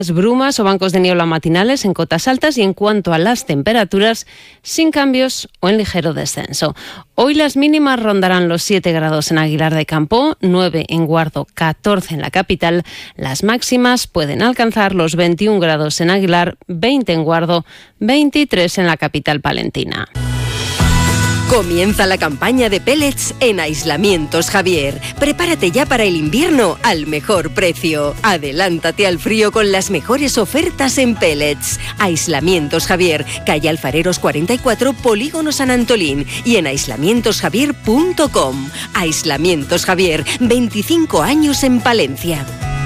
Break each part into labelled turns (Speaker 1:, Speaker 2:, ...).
Speaker 1: brumas o bancos de niebla matinales en cotas altas y en cuanto a las temperaturas, sin cambios o en ligero descenso. Hoy las mínimas rondarán los 7 grados en Aguilar de Campo, 9 en Guardo, 14 en la capital. Las máximas pueden alcanzar los 21 grados en Aguilar, 20 en Guardo, 23 en la capital palentina.
Speaker 2: Comienza la campaña de pellets en Aislamientos Javier. Prepárate ya para el invierno al mejor precio. Adelántate al frío con las mejores ofertas en pellets. Aislamientos Javier, calle Alfareros 44, Polígono San Antolín y en aislamientosjavier.com. Aislamientos Javier, 25 años en Palencia.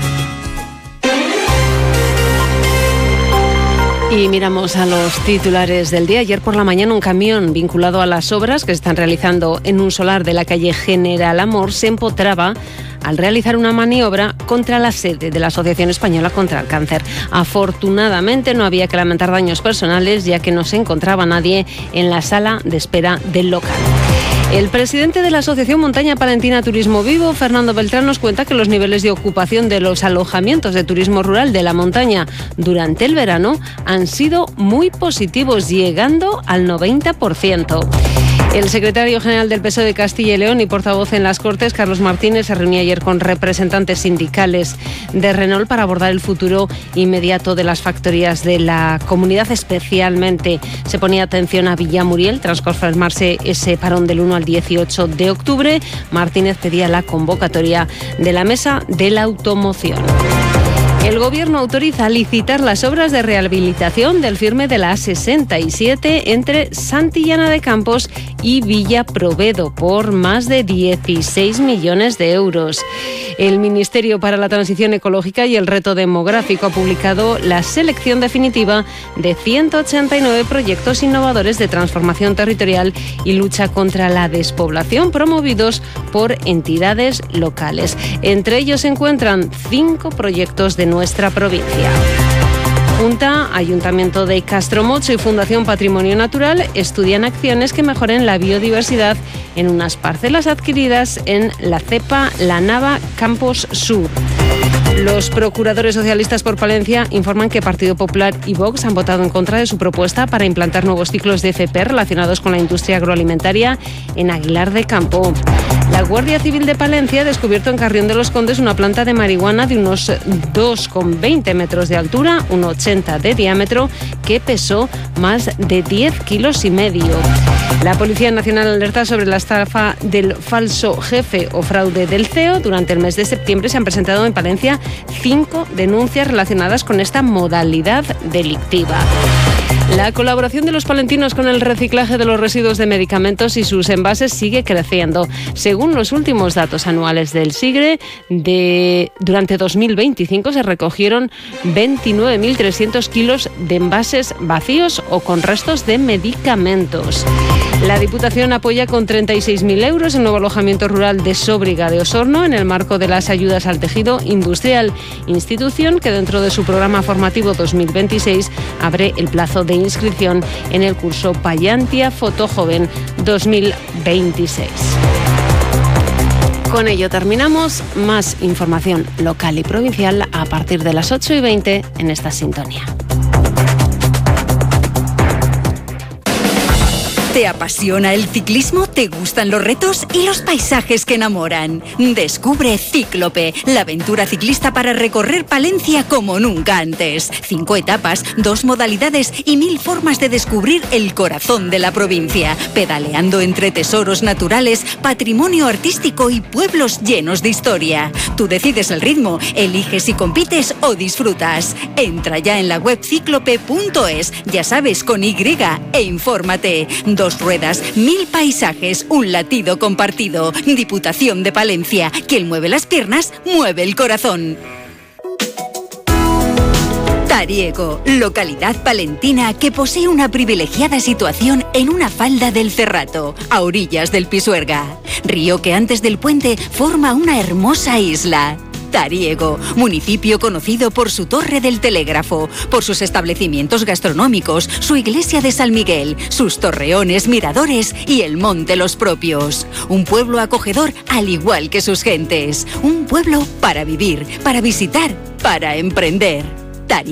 Speaker 1: Y miramos a los titulares del día. Ayer por la mañana un camión vinculado a las obras que se están realizando en un solar de la calle General Amor se empotraba al realizar una maniobra contra la sede de la Asociación Española contra el Cáncer. Afortunadamente no había que lamentar daños personales, ya que no se encontraba nadie en la sala de espera del local. El presidente de la Asociación Montaña Palentina Turismo Vivo, Fernando Beltrán, nos cuenta que los niveles de ocupación de los alojamientos de turismo rural de la montaña durante el verano han sido muy positivos, llegando al 90%. El secretario general del PSOE de Castilla y León y portavoz en las Cortes, Carlos Martínez, se reunió ayer con representantes sindicales de Renault para abordar el futuro inmediato de las factorías de la comunidad. Especialmente se ponía atención a Villamuriel tras confirmarse ese parón del 1 al 18 de octubre. Martínez pedía la convocatoria de la Mesa de la Automoción. El Gobierno autoriza licitar las obras de rehabilitación del firme de la A67 entre Santillana de Campos y Villaprovedo por más de 16 millones de euros. El Ministerio para la Transición Ecológica y el Reto Demográfico ha publicado la selección definitiva de 189 proyectos innovadores de transformación territorial y lucha contra la despoblación promovidos por entidades locales. Entre ellos se encuentran 5 proyectos de nuestra provincia. Junta, Ayuntamiento de Castromocho y Fundación Patrimonio Natural estudian acciones que mejoren la biodiversidad en unas parcelas adquiridas en la cepa La Nava Campos Sur. Los procuradores socialistas por Palencia informan que Partido Popular y Vox han votado en contra de su propuesta para implantar nuevos ciclos de FP relacionados con la industria agroalimentaria en Aguilar de Campo. La Guardia Civil de Palencia ha descubierto en Carrión de los Condes una planta de marihuana de unos 2,20 metros de altura, 1,80 de diámetro, que pesó más de 10,5 kilos. La Policía Nacional alerta sobre la estafa del falso jefe o fraude del CEO. Durante el mes de septiembre se han presentado en Palencia 5 denuncias relacionadas con esta modalidad delictiva. La colaboración de los palentinos con el reciclaje de los residuos de medicamentos y sus envases sigue creciendo. Según los últimos datos anuales del SIGRE, durante 2025 se recogieron 29.300 kilos de envases vacíos o con restos de medicamentos. La Diputación apoya con 36.000 euros el nuevo alojamiento rural de Sóbriga de Osorno en el marco de las ayudas al tejido industrial, institución que dentro de su programa formativo 2026 abre el plazo de inscripción en el curso Pallantia Fotojoven 2026. Con ello terminamos. Más información local y provincial a partir de las 8:20 en esta sintonía.
Speaker 2: ¿Te apasiona el ciclismo? ¿Te gustan los retos y los paisajes que enamoran? Descubre Cíclope, la aventura ciclista para recorrer Palencia como nunca antes. 5 etapas, 2 modalidades y 1000 formas de descubrir el corazón de la provincia, pedaleando entre tesoros naturales, patrimonio artístico y pueblos llenos de historia. Tú decides el ritmo, eliges si compites o disfrutas. Entra ya en la web cíclope.es, ya sabes, con Y, e infórmate. 2 ruedas, 1000 paisajes, un latido compartido. Diputación de Palencia. Quien mueve las piernas, mueve el corazón. Tariego, localidad palentina que posee una privilegiada situación en una falda del Cerrato, a orillas del Pisuerga. Río que antes del puente forma una hermosa isla. Tariego, municipio conocido por su Torre del Telégrafo, por sus establecimientos gastronómicos, su iglesia de San Miguel, sus torreones, miradores y el monte Los Propios. Un pueblo acogedor al igual que sus gentes. Un pueblo para vivir, para visitar, para emprender.